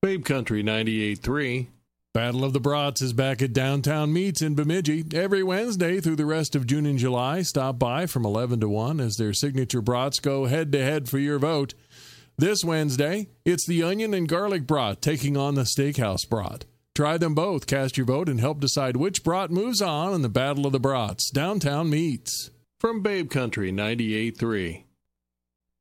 Babe Country 98.3. Battle of the Brats is back at Downtown Meats in Bemidji. Every Wednesday through the rest of June and July, stop by from 11 to 1 as their signature brats go head-to-head for your vote. This Wednesday, it's the onion and garlic brat taking on the steakhouse brat. Try them both, cast your vote, and help decide which brat moves on in the Battle of the Brats. Downtown Meats. From Babe Country 98.3.